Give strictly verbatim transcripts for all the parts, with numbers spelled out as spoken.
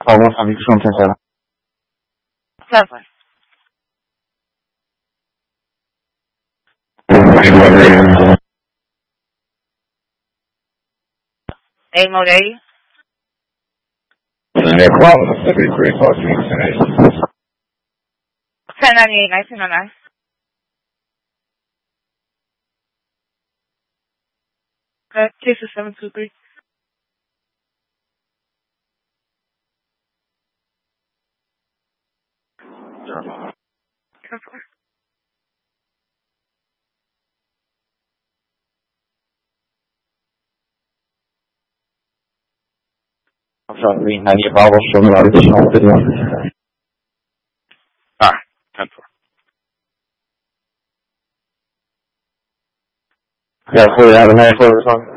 Alguns amigos não tentaram. Seven. A mode A. ten ninety-eight, nineteen oh nine. Okay, case is seven two three. I'm sorry, ninety Bravo, show me our additional video. Alright, ten four. Yeah, so we have a nine four responding.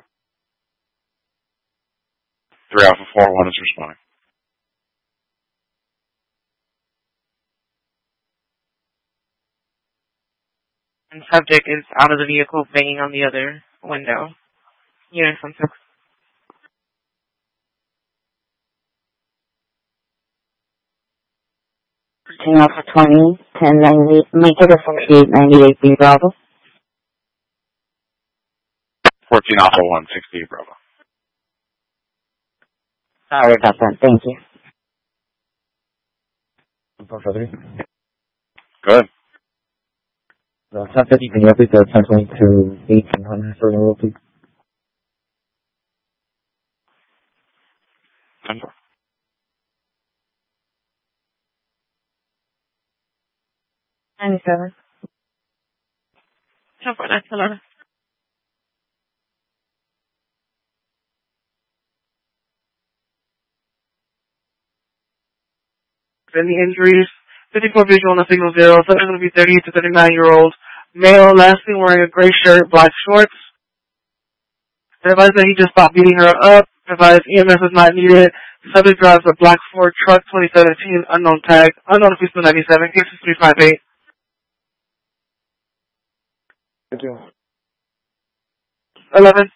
three Alpha four one is responding. And subject is out of the vehicle banging on the other window. Unit from six. King Alpha twenty, ten ninety-eight, make it a forty-eight ninety-eight B Bravo. fourteen Alpha one sixty-eight Bravo. Sorry about that, thank you. Good. The ten fifty, can you update the ten twenty to eighteen hundred for renewal, please? ten four. ninety-seven. ten four, that's eleven. Any injuries? fifty-four visual on the signal zero. So it's going to be thirty to thirty-nine year old male. Lastly, wearing a gray shirt, black shorts. Advise that he just stopped beating her up. Advise E M S is not needed. Subject drives a black Ford truck twenty seventeen, unknown tag, unknown if he's still ninety-seven, case is three five eight. Thank you. eleven.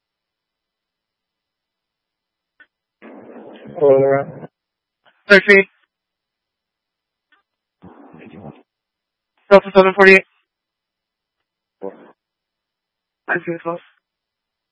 thirteen. Delta seven forty-eight. I see it close.